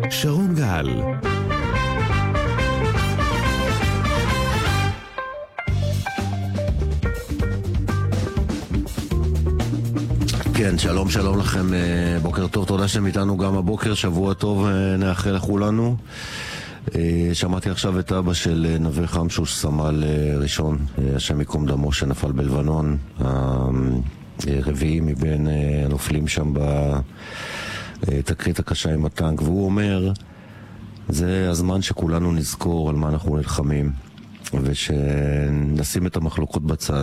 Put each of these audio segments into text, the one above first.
שרון גל. כן, שלום לכם, בוקר טוב, תודה שאתם איתנו גם הבוקר, שבוע טוב נאחל לכולנו. שמעתי עכשיו את אבא של נווה חמשוש, סמל ראשון, השם יקום דמו, שנפל בלבנון, הרביעי מבין הנופלים שם בתקרית הקשה עם הטנק, והוא אומר, זה הזמן שכולנו נזכור על מה אנחנו נלחמים, ושנשים את המחלוקות בצד,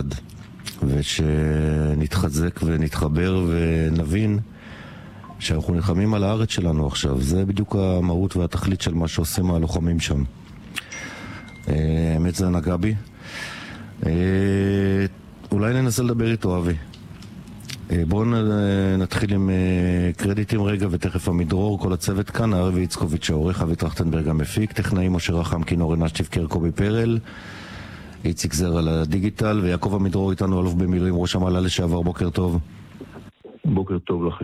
ושנתחזק ונתחבר ונבין שאנחנו נלחמים על הארץ שלנו עכשיו. זה בדיוק המהות והתכלית של מה שעושים הלוחמים שם. האמת זה נגע בי. אולי ננסה לדבר איתו, אבי. בואו נתחיל עם קרדיטים רגע, ותכף המדרור, כל הצוות כאן, אבי יצקוביץ' העורך, אבי טרכטנברג המפיק, טכנאי משה רחם, כינור נשטיב קרקובי פרל, איציק זר על הדיגיטל, ויעקב המדרור איתנו, אלוף במילואים, ראש המל"ל לשעבר. בוקר טוב. בוקר טוב לכם.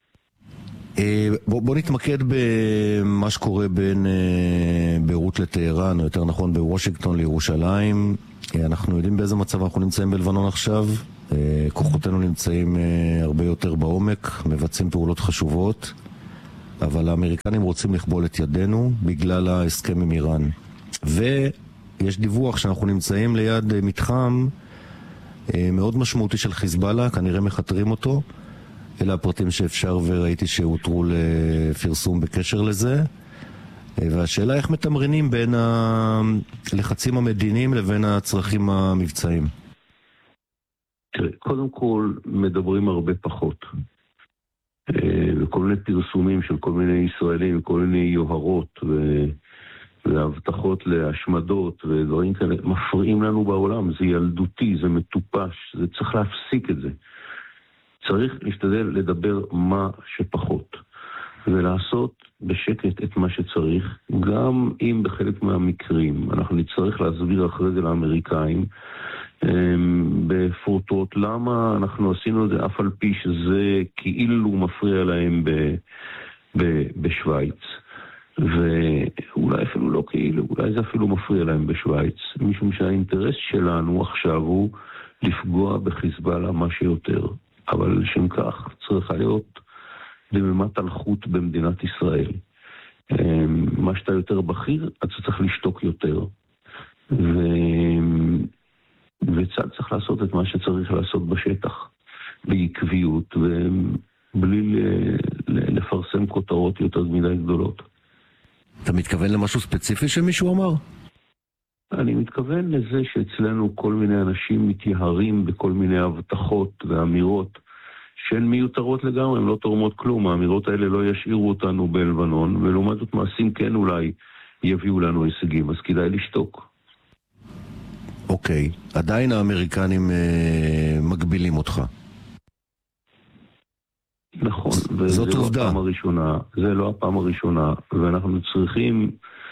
בוא נתמקד במה שקורה בין ביירות לטהרן, או יותר נכון בוושינגטון לירושלים. אנחנו יודעים באיזה מצב אנחנו נמצאים בלבנון עכשיו. כוחותינו נמצאים הרבה יותר בעומק, מבצעים פעולות חשובות, אבל האמריקנים רוצים לכבול את ידינו בגלל ההסכם עם איראן. ויש דיווח שאנחנו נמצאים ליד מתחם מאוד משמעותי של חיזבאללה, כנראה מחתרים אותו. אלה הפרטים שאפשר וראיתי שהותרו לפרסום בקשר לזה. והשאלה איך מתמרנים בין הלחצים המדיניים לבין הצרכים המבצעיים. קודם כל מדברים הרבה פחות. וכל מיני פרסומים של כל מיני ישראלים, כל מיני יוהרות והבטחות להשמדות ודברים כאלה, מפריעים לנו בעולם. זה ילדותי, זה מטופש, זה צריך להפסיק את זה. צריך להשתדל לדבר מה שפחות, ולעשות בשקט את מה שצריך, גם אם בחלק מהמקרים אנחנו נצטרך להסביר אחרי זה לאמריקאים בפרוטות למה אנחנו עשינו את זה, אף על פי שזה כאילו מפריע להם בשוויץ, ואולי אפילו לא כאילו, אולי זה אפילו מפריע להם בשוויץ, משום שהאינטרס שלנו עכשיו הוא לפגוע בחיזבאללה מה שיותר. אבל לשם כך צריכה להיות דממת הלכות במדינת ישראל. מה שאתה יותר בכיר, אתה צריך לשתוק יותר. וצד צריך לעשות את מה שצריך לעשות בשטח, בעקביות, ובלי לפרסם כותרות יותר מדי גדולות. אתה מתכוון למשהו ספציפי שמישהו אמר? אני מתכוון לזה שאצלנו כל מיני אנשים מתייהרים בכל מיני הבטחות ואמירות שהן מיותרות לגמרי, הן לא תורמות כלום. האמירות האלה לא ישאירו אותנו בלבנון, ולעומת זאת מעשים כן אולי יביאו לנו הישגים, אז כדאי לשתוק. אוקיי, עדיין האמריקנים מגבילים אותך. נכון, זאת עובדה. זה לא הפעם הראשונה, ואנחנו צריכים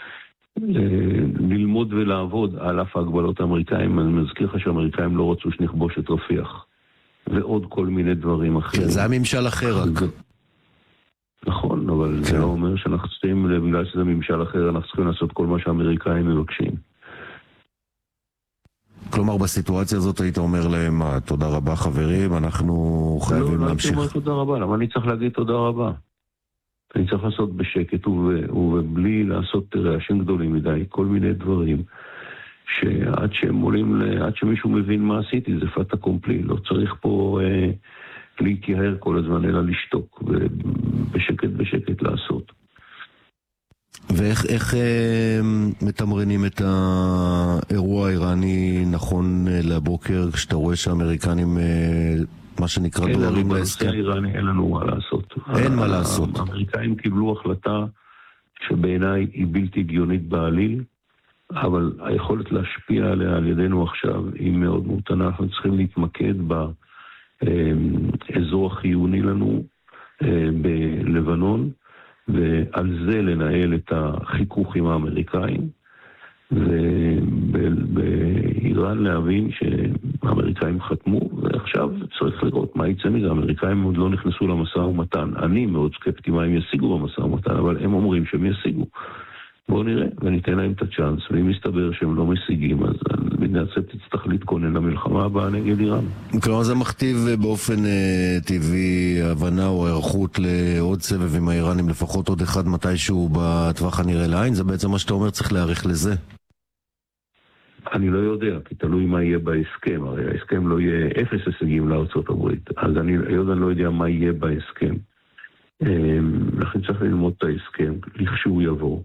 ללמוד ולעבוד על אף ההגבלות האמריקאים. אני מזכיר לך שהאמריקאים לא רצו שנכבוש את רפיח ועוד כל מיני דברים אחרים. זה הממשל אחר רק. נכון, אבל זה לא אומר שאנחנו צריכים, בגלל שזה ממשל אחר, אנחנו צריכים לעשות כל מה שהאמריקאים מבקשים. כלומר, בסיטואציה הזאת היית אומר להם, תודה רבה חברים, אנחנו חייבים להמשיך. לא, לא תודה רבה, למה אני צריך להגיד תודה רבה? אני צריך לעשות בשקט ובלי לעשות רעשים גדולים מדי, כל מיני דברים שעד שהם עולים, עד שמישהו מבין מה עשיתי, זה פאטה קומפלי. לא צריך פה להתייהר כל הזמן, אלא לשתוק ובשקט לעשות. ואיך מתמרנים את האירוע האיראני נכון לבוקר, כשאתה רואה שהאמריקנים מה שנקרא דוהרים להסכם? אין לנו מה לעשות. אין מה לעשות. האמריקאים קיבלו החלטה שבעיניי היא בלתי הגיונית בעליל, אבל היכולת להשפיע עליה על ידינו עכשיו היא מאוד מותנה. אנחנו צריכים להתמקד באזור החיוני לנו בלבנון, ועל זה לנהל את החיכוך עם האמריקאים, ובאיראן להבין שהאמריקאים חתמו, ועכשיו צריך לראות מה יצא מזה. האמריקאים עוד לא נכנסו למשא ומתן. אני מאוד סקפטי מה הם ישיגו במשא ומתן, אבל הם אומרים שהם ישיגו. בואו נראה, וניתן להם את הצ'אנס, ואם יסתבר שהם לא משיגים, אז מדינת ישראל תצטרך להתכונן למלחמה הבאה נגד איראן. כלומר זה מכתיב באופן טבעי הבנה או הערכות לעוד סבב עם האיראנים, לפחות עוד אחד מתישהו בטווח הנראה לעין. זה בעצם מה שאתה אומר, צריך להעריך לזה. אני לא יודע, כי תלוי מה יהיה בהסכם. הרי ההסכם לא יהיה 0 הישגים לארצות הברית, אז אני לא יודע מה יהיה בהסכם. לכן צריך ללמוד את ההסכם, לכשהוא יבוא.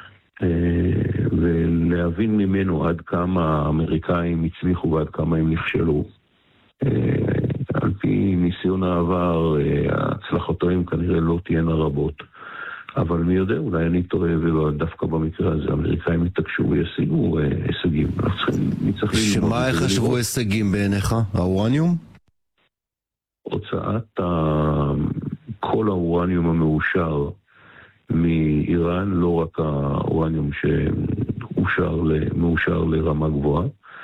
ולהבין ממנו עד כמה האמריקאים הצליחו ועד כמה הם נכשלו. על פי ניסיון העבר, ההצלחותיהם כנראה לא תהיינה רבות. אבל מי יודע, אולי אני טועה ודווקא במקרה הזה האמריקאים יתעקשו וישיגו הישגים. שמה איך חשבו הישגים בעיניך? האורניום? הוצאת כל האורניום המאושר מאיראן, לא רק האורניום שמאושר לרמה גבוהה,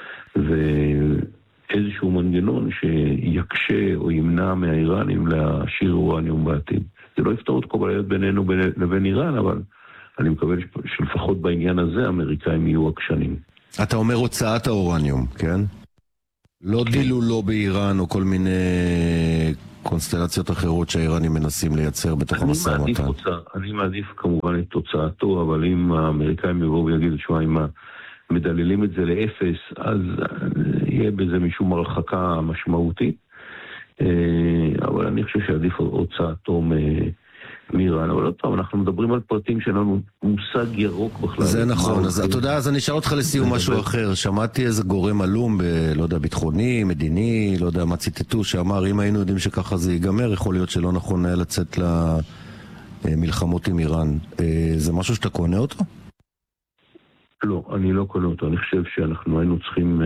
ואיזשהו מנגנון שיקשה או ימנע מהאיראנים להשאיר אורניום בעתיד. זה לא יפתור את כל בעיות בינינו לבין איראן, אבל אני מקווה שלפחות בעניין הזה האמריקאים יהיו עקשנים. אתה אומר הוצאת האורניום, כן? לא דילולו באיראן או כל מיני קונסטלציות אחרות שהאיראנים מנסים לייצר בתוך המשא ומתן. אני מעדיף כמובן את תוצאתו, אבל אם האמריקאים יבואו ויגידו אם מדללים את זה לאפס, אז יהיה בזה משום הרחקה משמעותית. אבל אני חושב שעדיף הוצאתו מאיראן. אבל עוד פעם, אנחנו מדברים על פרטים שלנו מושג ירוק בכלל. זה נכון, אז אתה יודע, אז אני אשאל אותך לסיום משהו אחר. שמעתי איזה גורם עלום לא יודע, ביטחוני, מדיני, לא יודע מה ציטטו, שאמר אם היינו יודעים שככה זה ייגמר, יכול להיות שלא נכון היה לצאת למלחמות עם איראן. זה משהו שאתה קונה אותו? לא, אני לא קונה אותו. אני חושב שאנחנו היינו צריכים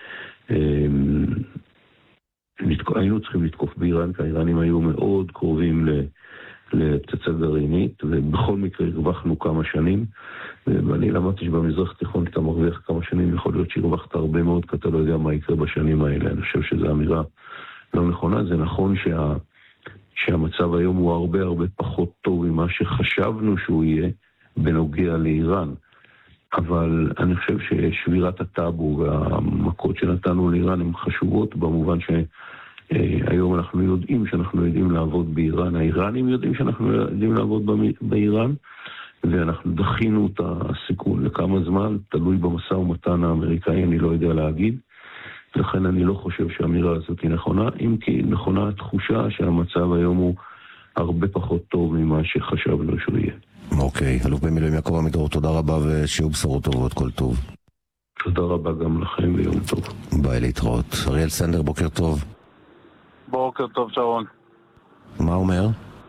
לתקוף באיראן, כי האיראנים היו מאוד קרובים לפצצה גרעינית, ובכל מקרה הרווחנו כמה שנים, ואני למדתי שבמזרח התיכון אתה מרוויח כמה שנים, יכול להיות שהרווחת הרבה מאוד, כי אתה לא יודע מה יקרה בשנים האלה. אני חושב שזו אמירה לא נכונה. זה נכון שהמצב היום הוא הרבה הרבה פחות טוב ממה שחשבנו שהוא יהיה בנוגע לאיראן, אבל אני חושב ששבירת הטאבו והמכות שנתנו לאיראן הן חשובות, במובן שהיום אנחנו יודעים שאנחנו יודעים לעבוד באיראן, האיראנים יודעים שאנחנו יודעים לעבוד באיראן, ואנחנו דחינו את הסיכון לכמה זמן, תלוי במשא ומתן האמריקאי, אני לא יודע להגיד, לכן אני לא חושב שהאמירה הזאת היא נכונה, אם כי נכונה התחושה שהמצב היום הוא הרבה פחות טוב ממה שחשבנו שהוא יהיה. אוקיי, אלוף במילואים יעקב עמידרור, תודה רבה ושיהיו בשורות טובות, כל טוב. תודה רבה גם לכם ויום טוב. ביי, להתראות. אריאל סנדר, בוקר טוב. בוקר טוב שרון. מה אומר?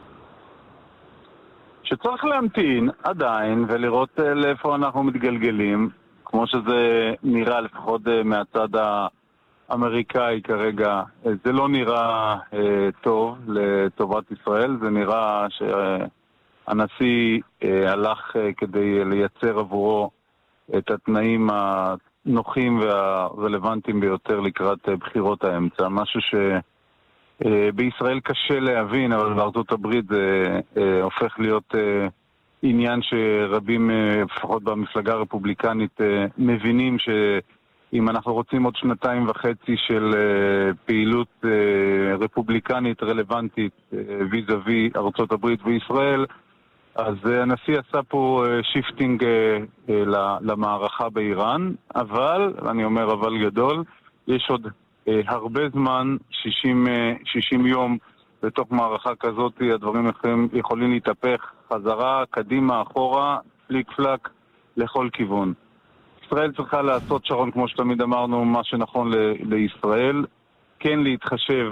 שצריך להמתין עדיין ולראות לאיפה אנחנו מתגלגלים, כמו שזה נראה לפחות מהצד האמריקאי כרגע. זה לא נראה טוב לטובת ישראל, זה נראה שהנשיא הלך כדי לייצר עבורו את התנאים הנוחים והרלוונטיים ביותר לקראת בחירות האמצע, משהו בישראל קשה להבין, אבל בארצות הברית זה הופך להיות עניין שרבים, לפחות במפלגה הרפובליקנית, מבינים שאם אנחנו רוצים עוד 2.5 של פעילות רפובליקנית רלוונטית ויזאבי ארצות הברית וישראל, אז הנשיא עשה פה שיפטינג למערכה באיראן, אבל, אני אומר אבל גדול, יש עוד הרבה זמן, 60 יום בתוך מערכה כזאת, הדברים יכולים להתהפך חזרה, קדימה, אחורה, פליק פלק, לכל כיוון. ישראל צריכה לעשות, שרון, כמו שתמיד אמרנו, מה שנכון לישראל, כן להתחשב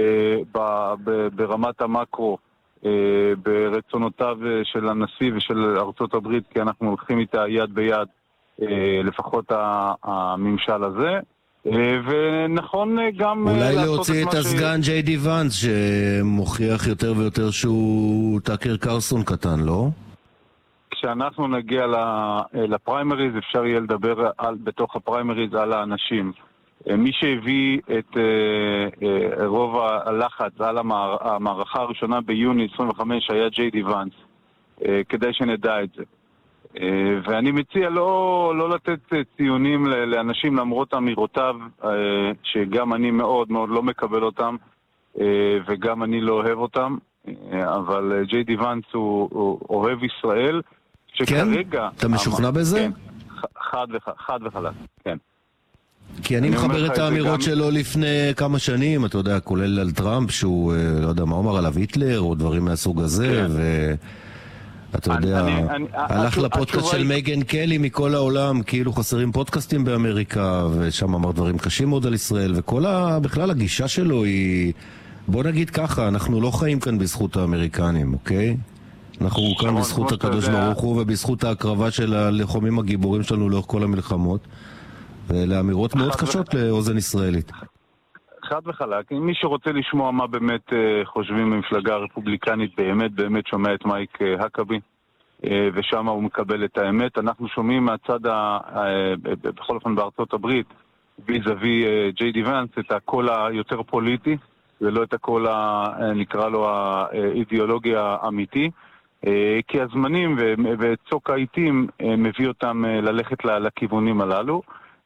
ברמת המקרו, ברצונותיו של הנשיא ושל ארצות הברית, כי אנחנו הולכים איתה יד ביד, לפחות הממשל הזה. ונכון גם אולי להוציא את הסגן ג'יי די ואנס שמוכיח יותר ויותר שהוא טאקר קרסון קטן, לא? כשאנחנו נגיע לפריימריז, אפשר יהיה לדבר בתוך הפריימריז על האנשים. מי שהביא את רוב הלחץ על המערכה הראשונה ביוני 25 היה ג'יי די ואנס, כדי שנדע את זה. ואני מציע לא לתת ציונים לאנשים למרות אמירותיו, שגם אני מאוד מאוד לא מקבל אותם, וגם אני לא אוהב אותם, אבל ג'יי די ואנס הוא אוהב ישראל, שכרגע... כן? אתה משוכנע בזה? כן, חד וחלק, כן. כי אני מחבר את האמירות שלו לפני כמה שנים, אתה יודע, כולל על טראמפ, שהוא, לא יודע מה אומר עליו, היטלר, או דברים מהסוג הזה, ואתה יודע, הלך לפודקאסט של מייגן קלי מכל העולם, כאילו חסרים פודקאסטים באמריקה, ושם אמר דברים קשים מאוד על ישראל, בכלל הגישה שלו היא, בוא נגיד ככה, אנחנו לא חיים כאן בזכות האמריקנים, אוקיי? אנחנו כאן בזכות הקדוש ברוך הוא, ובזכות ההקרבה של הלוחמים הגיבורים שלנו לאורך כל המלחמות. ולאמירות מאוד קשות לאוזן ישראלית. חד וחלק. מי שרוצה לשמוע מה באמת חושבים במפלגה הרפובליקנית, באמת שומע את מייק הקבי, ושם הוא מקבל את האמת. אנחנו שומעים מהצד, בכל אופן בארצות הברית, ויזאבי ג'יי די ואנס, את הקול היותר פוליטי, ולא את הקול, נקרא לו, האידיאולוגי האמיתי. כי הזמנים וצוק העיתים מביא אותם ללכת לכיוונים הללו.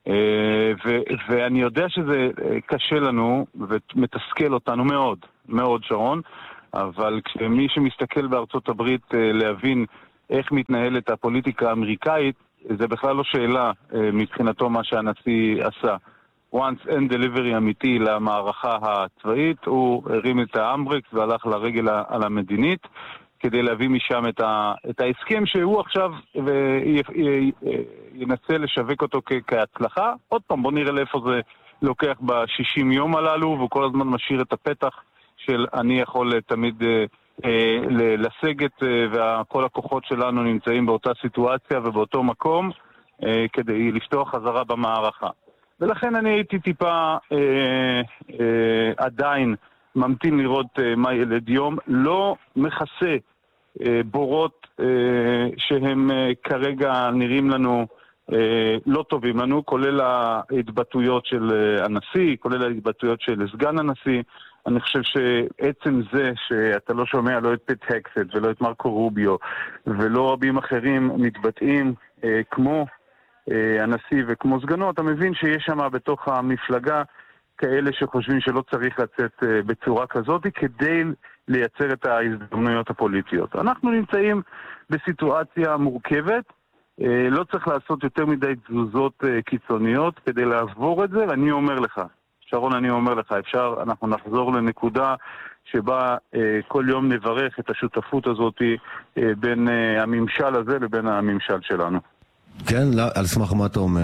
ואני יודע שזה קשה לנו ומתסכל אותנו מאוד, מאוד שרון, אבל כשמי שמסתכל בארצות הברית להבין איך מתנהלת הפוליטיקה האמריקאית, זה בכלל לא שאלה מבחינתו מה שהנשיא עשה. once and delivery אמיתי למערכה הצבאית, הוא הרים את האמברקס והלך לרגל על המדינית, כדי להביא משם את ההסכם שהוא עכשיו ינסה לשווק אותו כהצלחה. עוד פעם, בוא נראה לאיפה זה לוקח ב-60 יום הללו, והוא כל הזמן משאיר את הפתח של אני יכול תמיד לסגת, וכל הכוחות שלנו נמצאים באותה סיטואציה ובאותו מקום, כדי לפתוח חזרה במערכה. ולכן אני הייתי טיפה עדיין ממתין לראות מה ילד יום, לא מכסה בורות שהם כרגע נראים לנו לא טובים לנו, כולל ההתבטאויות של הנשיא, כולל ההתבטאויות של סגן הנשיא. אני חושב שעצם זה שאתה לא שומע לא את פיט הקסט ולא את מרקו רוביו ולא רבים אחרים מתבטאים כמו הנשיא וכמו סגנו, אתה מבין שיש שם בתוך המפלגה כאלה שחושבים שלא צריך לצאת בצורה כזאת כדי לייצר את ההזדמנויות הפוליטיות. אנחנו נמצאים בסיטואציה מורכבת, לא צריך לעשות יותר מדי תזוזות קיצוניות כדי לעבור את זה, ואני אומר לך, שרון, אני אומר לך, אנחנו נחזור לנקודה שבה כל יום נברך את השותפות הזאת בין הממשל הזה לבין הממשל שלנו. כן, על סמך מה אתה אומר?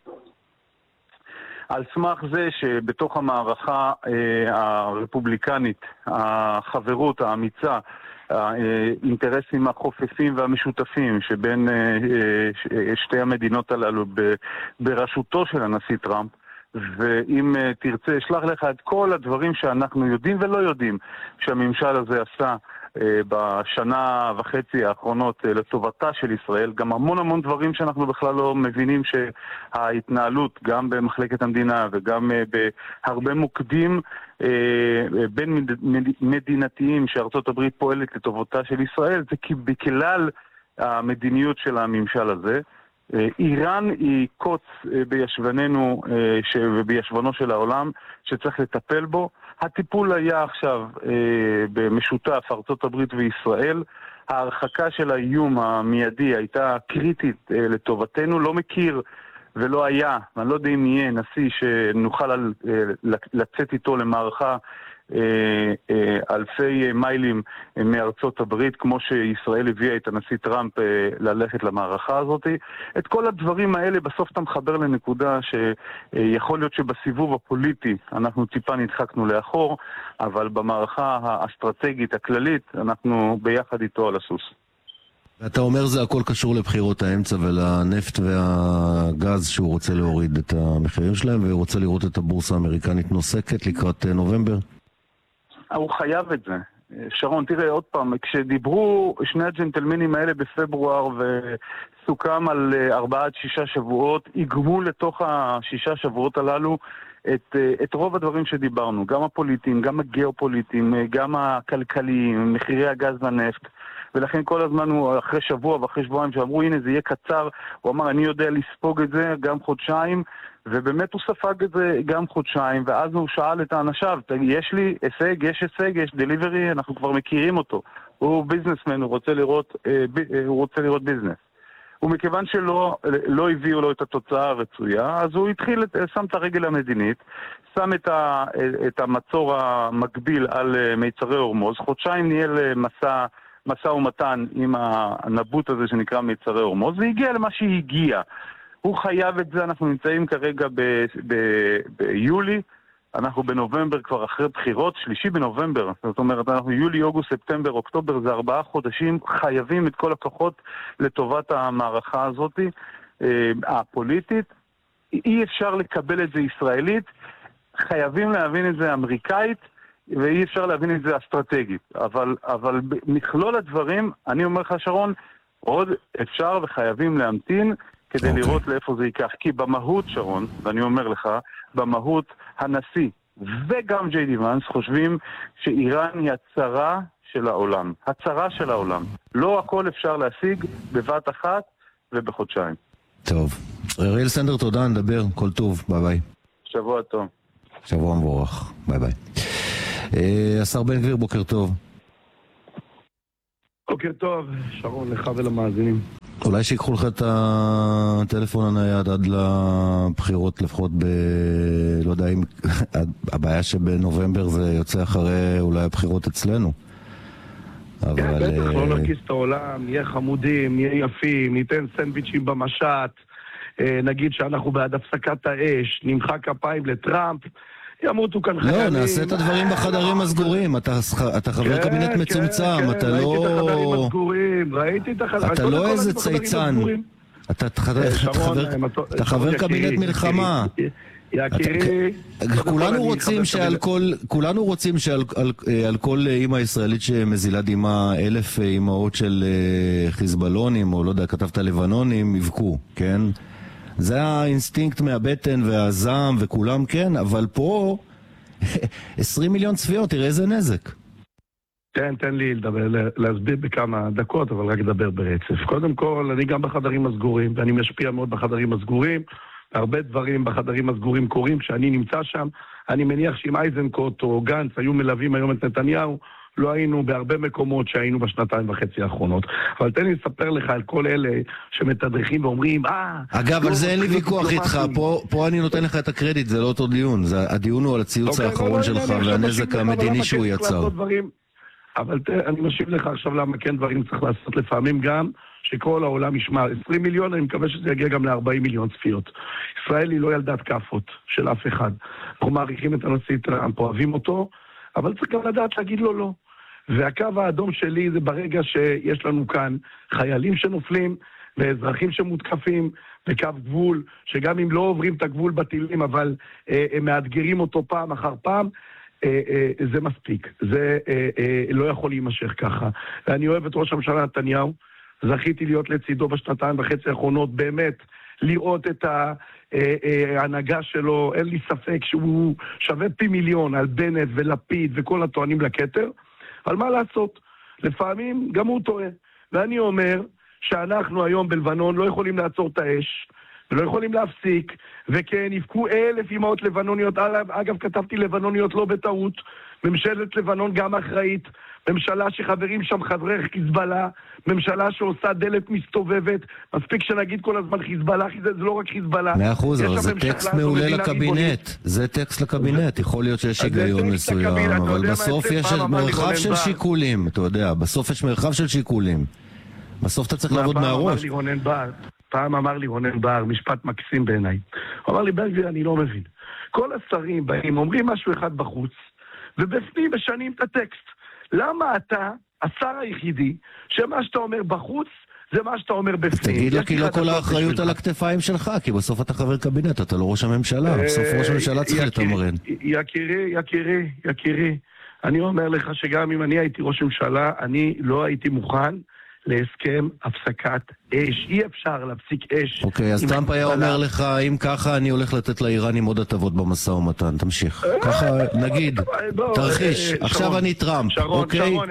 על סמך זה שבתוך המערכה הרפובליקנית, החברות האמיצה, האינטרסים החופפים והמשותפים שבין שתי המדינות הללו בראשותו של הנשיא טראמפ, ואם תרצה, אשלח לך את כל הדברים שאנחנו יודעים ולא יודעים שהממשל הזה עשה בשנה וחצי האחרונות לטובתה של ישראל, גם המון דברים שאנחנו בכלל לא מבינים שההתנהלות גם במחלקת המדינה וגם בהרבה מוקדים בין מדינתיים שארצות הברית פועלת לטובתה של ישראל, זה כי בכלל המדיניות של הממשל הזה. איראן היא קוץ בישבננו ובישבנו של העולם שצריך לטפל בו. הטיפול היה עכשיו במשותף ארצות הברית וישראל. ההרחקה של האיום המיידי הייתה קריטית לטובתנו. לא מכיר ולא היה, ואני לא יודע אם יהיה נשיא שנוכל לצאת איתו למערכה אלפי מיילים מארצות הברית, כמו שישראל הביאה את הנשיא טראמפ ללכת למערכה הזאת. את כל הדברים האלה בסוף אתה מחבר לנקודה שיכול להיות שבסיבוב הפוליטי אנחנו טיפה נדחקנו לאחור, אבל במערכה האסטרטגית הכללית אנחנו ביחד איתו על הסוס. אתה אומר זה הכל קשור לבחירות האמצע ולנפט והגז שהוא רוצה להוריד את המחירים שלהם, והוא רוצה לראות את הבורסה האמריקנית נוסקת לקראת נובמבר? הוא חייב את זה. שרון, תראה עוד פעם, כשדיברו שני הג'נטלמנים האלה בפברואר וסוכם על 4 עד 6 שבועות, איגמו לתוך 6 שבועות הללו את רוב הדברים שדיברנו, גם הפוליטיים, גם הגיאופוליטיים, גם הכלכליים, מחירי הגז והנפט. ולכן כל הזמן הוא אחרי שבוע ואחרי שבועיים שאמרו הנה זה יהיה קצר, הוא אמר אני יודע לספוג את זה גם חודשיים, ובאמת הוא ספג את זה גם חודשיים, ואז הוא שאל את האנשיו, יש לי הישג, יש הישג, יש דליברי, אנחנו כבר מכירים אותו, הוא ביזנסמן, הוא רוצה לראות ביזנס. ומכיוון שלא הביאו לו את התוצאה הרצויה, אז הוא התחיל, שם את הרגל המדינית, שם את המצור המקביל על מיצרי הורמוז, חודשיים ניהל מסע ומתן עם הנבוט הזה שנקרא מיצרי הורמוז, והגיע למה שהגיע. הוא חייב את זה, אנחנו נמצאים כרגע ביולי, אנחנו בנובמבר כבר אחרי בחירות, 3 בנובמבר, זאת אומרת, אנחנו יולי, אוגוסט, ספטמבר, אוקטובר, זה 4 חודשים, חייבים את כל הכוחות לטובת המערכה הזאת, הפוליטית. אי אפשר לקבל את זה ישראלית, חייבים להבין את זה אמריקאית, ואי אפשר להבין את זה אסטרטגית. אבל מכלול הדברים, אני אומר לך שרון, עוד אפשר וחייבים להמתין, כדי לראות לאיפה זה ייקח. כי במהות, שרון, ואני אומר לך, במהות הנשיא וגם ג'יי די ונס חושבים שאיראן היא הצרה של העולם. הצרה של העולם. לא הכל אפשר להשיג בבת אחת ובחודשיים. טוב. אריאל סנדר, תודה, נדבר. כל טוב. ביי ביי. שבוע טוב. שבוע מבורך. ביי ביי. השר בן גביר, בוקר טוב. בוקר טוב, שרון, לך ולמאזינים. אולי שיקחו לך את הטלפון הנייד עד לבחירות, לפחות לא יודע אם הבעיה שבנובמבר זה יוצא אחרי אולי הבחירות אצלנו. כן, בטח, לא נרגיס את העולם, נהיה חמודים, נהיה יפים, ניתן סנדוויצ'ים במשט, נגיד שאנחנו בעד הפסקת האש, נמחא כפיים לטראמפ, ימותו כאן חיילים. לא, נעשה את הדברים בחדרים הסגורים. אתה חבר קבינט מצומצם, אתה לא... ראיתי את החדרים הסגורים, ראיתי את החדרים... אתה לא איזה צייצן. אתה חבר קבינט מלחמה. יקירי... כולנו רוצים שעל כל אימא ישראלית שמזילה דמעה 1,000 אימהות של חיזבאללונים, או לא יודע, כתבת לבנונים, יבכו, כן? זה האינסטינקט מהבטן והזעם וכולם כן, אבל פה 20 מיליון צפיות, תראה איזה נזק. תן לי להסביר בכמה דקות, אבל רק לדבר ברצף. קודם כל, אני גם בחדרים הסגורים, ואני משפיע מאוד בחדרים הסגורים. הרבה דברים בחדרים הסגורים קורים כשאני נמצא שם. אני מניח שאם אייזנקוט או גנץ היו מלווים היום את נתניהו, לא היינו בהרבה מקומות שהיינו בשנתיים וחצי האחרונות. אבל תן לי לספר לך על כל אלה שמתדרכים ואומרים, אגב, על זה אין לי ויכוח איתך, פה אני נותן לך את הקרדיט, זה לא אותו דיון. הדיון הוא על הציוץ האחרון שלך והנזק המדיני שהוא יצר. אבל אני משיב לך עכשיו למה כן דברים צריך לעשות לפעמים גם, שכל העולם ישמע. 20 מיליון, אני מקווה שזה יגיע גם ל-40 מיליון צפיות. ישראל היא לא ילדת כאפות של אף אחד. אנחנו מעריכים את הנשיא טראמפ, אוהבים אותו, אבל צריך גם לדעת להגיד לו לא. והקו האדום שלי זה ברגע שיש לנו כאן חיילים שנופלים ואזרחים שמותקפים וקו גבול, שגם אם לא עוברים את הגבול בטילים, אבל הם מאתגרים אותו פעם אחר פעם, זה מספיק. זה לא יכול להימשך ככה. ואני אוהב את ראש הממשלה נתניהו, זכיתי להיות לצידו בשנתיים וחצי האחרונות, באמת לראות את ההנהגה שלו, אין לי ספק שהוא שווה פי מיליון על בנט ולפיד וכל הטוענים לכתר, אבל מה לעשות? לפעמים גם הוא טועה. ואני אומר שאנחנו היום בלבנון לא יכולים לעצור את האש, ולא יכולים להפסיק, וכן, יבכו 1,000 אמהות לבנוניות, אגב כתבתי לבנוניות לא בטעות, ממשלת לבנון גם אחראית, ממשלה שחברים שם חברי חיזבאללה, ממשלה שעושה דלת מסתובבת, מספיק שנגיד כל הזמן חיזבאללה, זה לא רק חיזבאללה. 100%, אבל זה טקסט מעולה לקבינט, זה טקסט לקבינט, יכול להיות שיש היגיון מסוים, אבל בסוף יש מרחב של שיקולים, אתה יודע, בסוף יש מרחב של שיקולים, בסוף אתה צריך לעבוד מהראש. פעם אמר לי רונן בר, משפט מקסים בעיניי, הוא אמר לי, בן גביר, אני לא מבין, כל השרים באים, אומרים משהו אחד בחוץ, ובפנים משנים את הטקסט. למה אתה, השר היחידי, שמה שאתה אומר בחוץ, זה מה שאתה אומר בפנים? תגיד לה, כי לא כל האחריות על הכתפיים שלך, כי בסוף אתה חבר קבינט, אתה לא ראש הממשלה, בסוף ראש הממשלה צריך לתמרן. יקירי, אני אומר לך שגם אם אני הייתי ראש ממשלה, אני לא הייתי מוכן להסכם הפסקת אש. אי אפשר להפסיק אש. אוקיי, אז טראמפ היה אומר לך, אם ככה אני הולך לתת לאיראנים עוד הטבות במשא ומתן, תמשיך. ככה, נגיד, תרחיש, עכשיו אני טראמפ, אוקיי? שרון,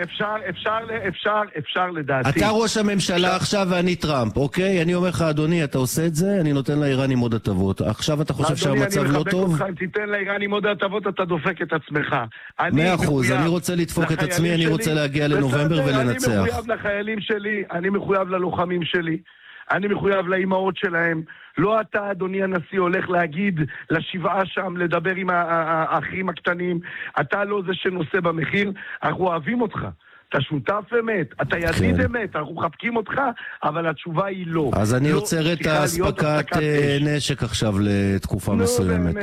אפשר לדעתי. אתה ראש הממשלה עכשיו ואני טראמפ, אוקיי? אני אומר לך, אדוני, אתה עושה את זה, אני נותן לאיראנים עוד הטבות. עכשיו אתה חושב שהמצב לא טוב? אם תיתן לאיראנים עוד הטבות, אתה דופק את עצמך. 100%, אני רוצה לדפוק את עצמי, אני רוצה להגיע לנובמבר ולנצח. אני מחויב ללוחמים שלי, אני מחויב לאימהות שלהם. לא אתה, אדוני הנשיא, הולך להגיד לשבעה שם, לדבר עם האחים הקטנים. אתה לא זה שנושא במחיר. אנחנו אוהבים אותך, אתה שותף אמת, אתה ידיד אמת, אנחנו מחבקים אותך, אבל התשובה היא לא. אז אני עוצר את האספקת נשק עכשיו לתקופה מסוימת.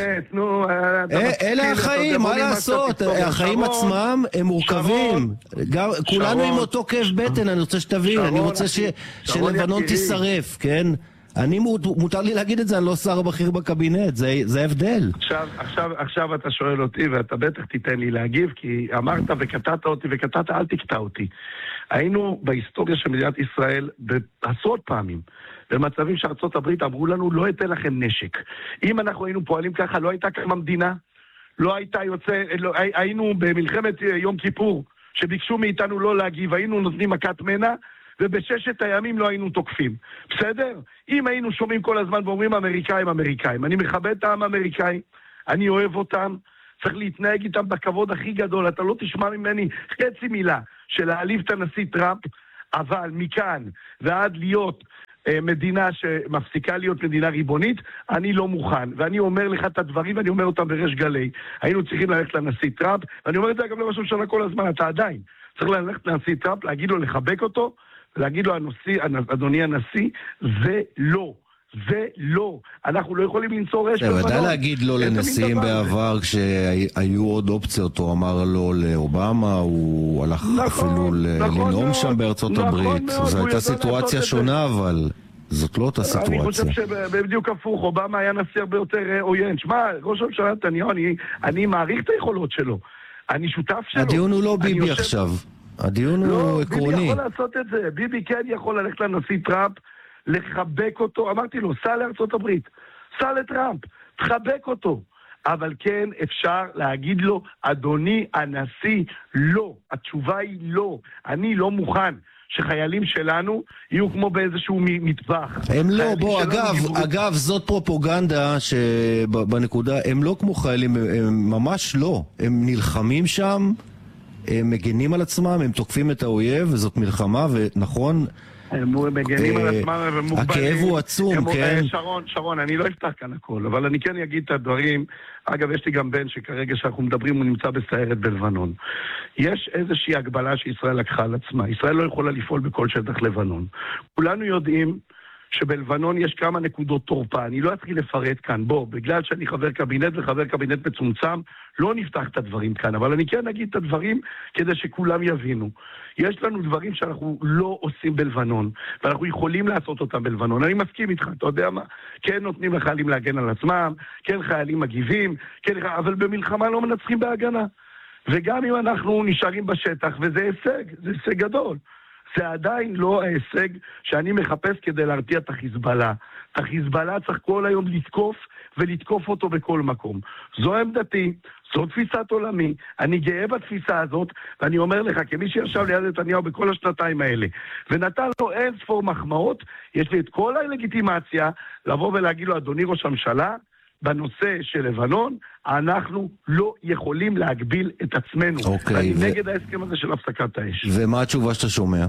אלה החיים, מה לעשות? החיים עצמם הם מורכבים. כולנו עם אותו כאב בטן, אני רוצה שתבין, אני רוצה שלבנון תישרף, כן? מותר לי להגיד את זה, אני לא שר הבכיר בקבינט, זה הבדל. עכשיו אתה שואל אותי, ואתה בטח תיתן לי להגיב, כי אמרת וקטעת אותי, אל תקטע אותי. היינו בהיסטוריה של מדינת ישראל בעשרות פעמים, במצבים שארצות הברית אמרו לנו, לא אתן לכם נשק. אם אנחנו היינו פועלים ככה, לא הייתה כמה מדינה, לא הייתה היינו במלחמת יום כיפור, שביקשו מאיתנו לא להגיב, היינו נותנים מכת מנע, ובששת הימים לא היינו תוקפים. בסדר? אם היינו שומעים כל הזמן ואומרים אמריקאים, אני מכבד את העם האמריקאי, אני אוהב אותם, צריך להתנהג איתם בכבוד הכי גדול, אתה לא תשמע ממני חצי מילה של להעליב את הנשיא טראמפ, אבל מכאן ועד להיות מדינה שמפסיקה להיות מדינה ריבונית, אני לא מוכן. ואני אומר לך את הדברים, ואני אומר אותם בריש גלי. היינו צריכים ללכת לנשיא טראמפ, ואני אומר את זה גם לראש הממשלה כל הזמן, אתה עדיין צריך ללכת לנשיא טראמפ, להגיד לו לחבק אותו, להגיד לו, אדוני הנשיא, זה לא. אנחנו לא יכולים לנצור אש בלבנון. ודאי להגיד לו לנשיאים בעבר, כשהיו עוד אופציות, הוא אמר לו לאובמה, הוא הלך אפילו לנאום שם בארצות הברית. זו הייתה סיטואציה שונה, אבל זאת לא אותה סיטואציה. אני חושב שבדיוק הפוך, אובמה היה נשיא הרבה יותר עוין. שמע, ראש הממשלה נתניהו, אני מעריך את היכולות שלו. אני שותף שלו. הדיון הוא לא ביבי עכשיו. הדיון הוא עקרוני. ביבי יכול לעשות את זה. ביבי כן יכול ללכת לנשיא טראמפ, לחבק אותו. אמרתי לו, סע לארצות הברית, סע לטראמפ, תחבק אותו. אבל כן אפשר להגיד לו, אדוני הנשיא, לא. התשובה היא לא. אני לא מוכן שחיילים שלנו יהיו כמו באיזשהו מטבח. הם לא, בוא, אגב, זאת פרופוגנדה שבנקודה, הם לא כמו חיילים, הם ממש לא. הם נלחמים שם, הם מגנים על עצמם, הם תוקפים את האויב, וזאת מלחמה, ונכון, הם מגנים על עצמם ומוגבלים. הכאב הוא עצום, כן? שרון, אני לא אפתח כאן הכל, אבל אני כן אגיד את הדברים. אגב, יש לי גם בן שכרגע שאנחנו מדברים, הוא נמצא בסיירת בלבנון. יש איזושהי הגבלה שישראל לקחה על עצמה. ישראל לא יכולה לפעול בכל שטח לבנון. כולנו יודעים שבלבנון יש כמה נקודות תורפה. אני לא אתחיל לפרט כאן. בגלל שאני חבר קבינט וחבר קבינט מצומצם, לא נפתח את הדברים כאן. אבל אני כן אגיד את הדברים כדי שכולם יבינו. יש לנו דברים שאנחנו לא עושים בלבנון, ואנחנו יכולים לעשות אותם בלבנון. אני מסכים איתך, אתה יודע מה? כן נותנים לחיילים להגן על עצמם, כן חיילים מגיבים, כן, אבל במלחמה לא מנצחים בהגנה. וגם אם אנחנו נשארים בשטח, וזה הישג, זה הישג גדול. זה עדיין לא ההישג שאני מחפש כדי להרתיע את החיזבאללה. את החיזבאללה צריך כל היום לתקוף ולתקוף אותו בכל מקום. זו עמדתי, זו תפיסת עולמי, אני גאה בתפיסה הזאת, ואני אומר לך, כמי שישב ליד נתניהו בכל השנתיים האלה, ונתן לו אין ספור מחמאות, יש לי את כל הלגיטימציה לבוא ולהגיד לו, אדוני ראש הממשלה, בנושא של לבנון, אנחנו לא יכולים להגביל את עצמנו. אני נגד ההסכם הזה של הפסקת האש. ומה התשובה שאתה שומע?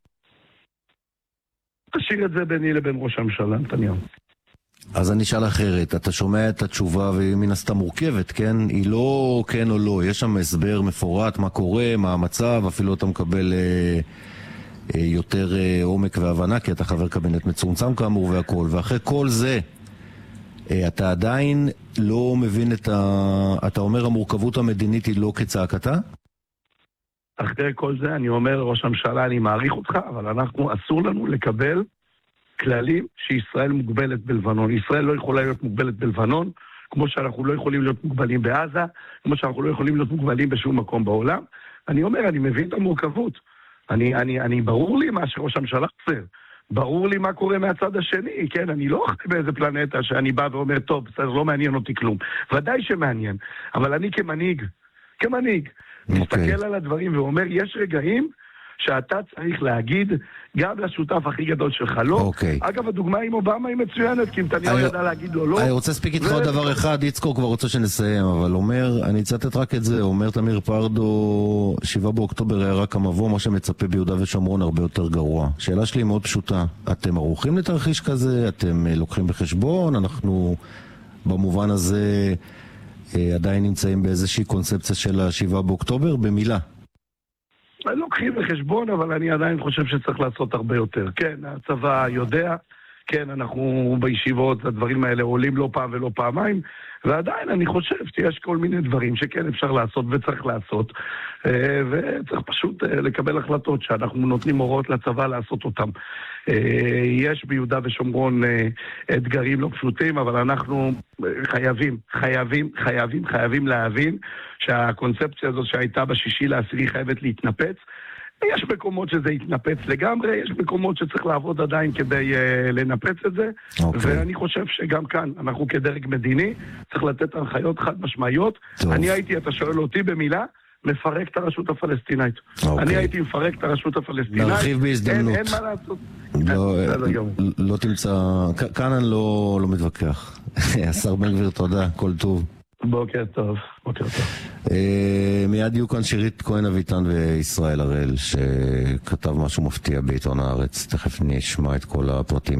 תשאיר את זה ביני לבין ראש הממשלה, נתניהו. אז אני אשאל אחרת, אתה שומע את התשובה והיא מן הסתם מורכבת, כן? היא לא כן או לא, יש שם הסבר מפורט מה קורה, מה המצב, אפילו אתה מקבל יותר עומק והבנה, כי אתה חבר קבינט מצומצם כאמור והכל, ואחרי כל זה, אתה עדיין לא מבין אתה אומר המורכבות המדינית היא לא כצעקתה? אחרי כל זה אני אומר ראש הממשלה, אני מעריך אותך, אבל אסור לנו לקבל כללים שישראל מוגבלת בלבנון. ישראל לא יכולה להיות מוגבלת בלבנון, כמו שאנחנו לא יכולים להיות מוגבלים בעזה, כמו שאנחנו לא יכולים להיות מוגבלים בשום מקום בעולם. אני אומר, אני מבין את המורכבות. אני ברור לי מה שראש הממשלה עושה. ברור לי מה קורה מהצד השני, כן? אני לא חי באיזה פלנטה שאני בא ואומר, טוב, בסדר, לא מעניין אותי כלום. ודאי שמעניין. אבל אני כמנהיג, מסתכל על הדברים ואומר, יש רגעים שאתה צריך להגיד גם לשותף הכי גדול שלך לא. אגב, הדוגמה עם אובמה היא מצוינת, כי נתניהו ידע להגיד לו לא. אני רוצה להספיק איתך עוד דבר אחד, יצחק כבר רוצה שנסיים, אבל אומר, אני אצטט רק את זה, אומר תמיר פרדו, 7 באוקטובר היה רק המבוא, מה שמצפה ביהודה ושומרון הרבה יותר גרוע. שאלה שלי מאוד פשוטה, אתם ערוכים לתרחיש כזה? אתם לוקחים בחשבון? אנחנו במובן הזה עדיין נמצאים באיזושהי קונספציה של 7 באוקטובר? במילה. לוקחים בחשבון, אבל אני עדיין חושב שצריך לעשות הרבה יותר. כן, הצבא יודע, כן, אנחנו בישיבות, הדברים האלה עולים לא פעם ולא פעמיים, ועדיין אני חושב שיש כל מיני דברים שכן אפשר לעשות וצריך לעשות, וצריך פשוט לקבל החלטות שאנחנו נותנים הוראות לצבא לעשות אותם. יש ביהודה ושומרון אתגרים לא פשוטים, אבל אנחנו חייבים להבין שהקונספציה הזאת שהייתה ב6/10 חייבת להתנפץ. יש מקומות שזה יתנפץ לגמרי, יש מקומות שצריך לעבוד עדיין כדי לנפץ את זה, ואני חושב שגם כאן, אנחנו כדרג מדיני, צריך לתת הנחיות חד משמעיות. אני הייתי, אתה שואל אותי במילה, מפרק את הרשות הפלסטינית. אני הייתי מפרק את הרשות הפלסטינית. נרחיב בהזדמנות. אין מה לעשות. לא תמצא, כאן אני לא מתווכח. השר בן גביר, תודה, כל טוב. בוקר טוב. מיד יהיו כאן שירית כהן אביטן וישראל הראל שכתב משהו מפתיע בעיתון הארץ, תכף נשמע את כל הפרטים.